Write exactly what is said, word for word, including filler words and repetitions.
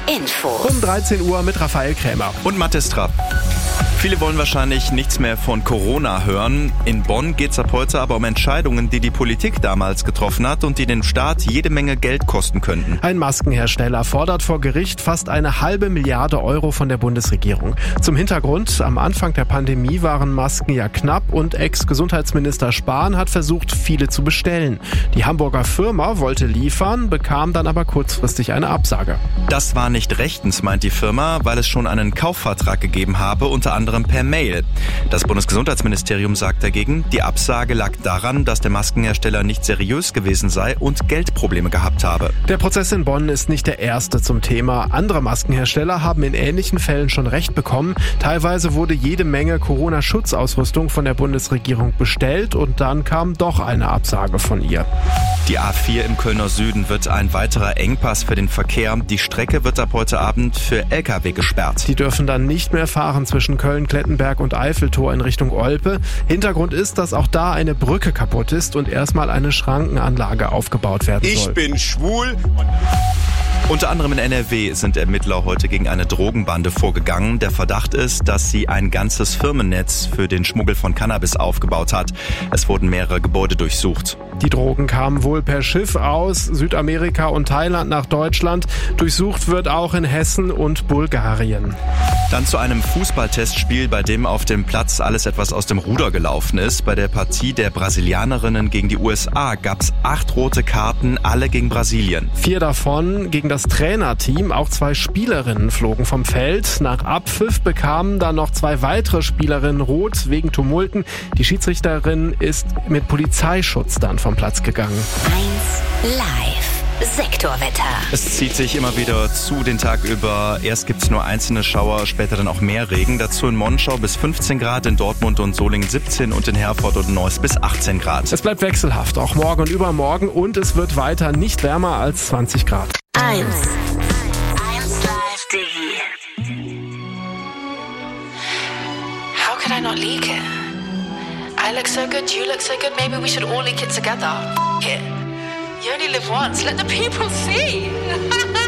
Info. Um dreizehn Uhr mit Raphael Krämer. Und Mathis Trapp. Viele wollen wahrscheinlich nichts mehr von Corona hören. In Bonn geht es ab heute aber um Entscheidungen, die die Politik damals getroffen hat und die den Staat jede Menge Geld kosten könnten. Ein Maskenhersteller fordert vor Gericht fast eine halbe Milliarde Euro von der Bundesregierung. Zum Hintergrund, am Anfang der Pandemie waren Masken ja knapp und Ex-Gesundheitsminister Spahn hat versucht, viele zu bestellen. Die Hamburger Firma wollte liefern, bekam dann aber kurzfristig eine Absage. Das war nicht rechtens, meint die Firma, weil es schon einen Kaufvertrag gegeben habe, unter anderem per Mail. Das Bundesgesundheitsministerium sagt dagegen, die Absage lag daran, dass der Maskenhersteller nicht seriös gewesen sei und Geldprobleme gehabt habe. Der Prozess in Bonn ist nicht der erste zum Thema. Andere Maskenhersteller haben in ähnlichen Fällen schon Recht bekommen. Teilweise wurde jede Menge Corona-Schutzausrüstung von der Bundesregierung bestellt und dann kam doch eine Absage von ihr. Die A vier im Kölner Süden wird ein weiterer Engpass für den Verkehr. Die Strecke wird ab heute Abend für L K W gesperrt. Die dürfen dann nicht mehr fahren zwischen Köln, Klettenberg und Eiffeltor in Richtung Olpe. Hintergrund ist, dass auch da eine Brücke kaputt ist und erstmal eine Schrankenanlage aufgebaut werden soll. Ich bin schwul. Unter anderem in N R W sind Ermittler heute gegen eine Drogenbande vorgegangen. Der Verdacht ist, dass sie ein ganzes Firmennetz für den Schmuggel von Cannabis aufgebaut hat. Es wurden mehrere Gebäude durchsucht. Die Drogen kamen wohl per Schiff aus Südamerika und Thailand nach Deutschland. Durchsucht wird auch in Hessen und Bulgarien. Dann zu einem Fußballtestspiel, bei dem auf dem Platz alles etwas aus dem Ruder gelaufen ist. Bei der Partie der Brasilianerinnen gegen die U S A gab es acht rote Karten, alle gegen Brasilien. Vier davon gegen das Trainerteam. Auch zwei Spielerinnen flogen vom Feld. Nach Abpfiff bekamen dann noch zwei weitere Spielerinnen rot wegen Tumulten. Die Schiedsrichterin ist mit Polizeischutz dann vom Platz gegangen. eins live Sektorwetter. Es zieht sich immer wieder zu den Tag über. Erst gibt es nur einzelne Schauer, später dann auch mehr Regen. Dazu in Monschau bis fünfzehn Grad, in Dortmund und Solingen siebzehn und in Herford und Neuss bis achtzehn Grad. Es bleibt wechselhaft, auch morgen und übermorgen, und es wird weiter nicht wärmer als zwanzig Grad. eins. eins live D. How could I not leak it? I look so good, you look so good, maybe we should all leak it together. F- it. You only live once, let the people see.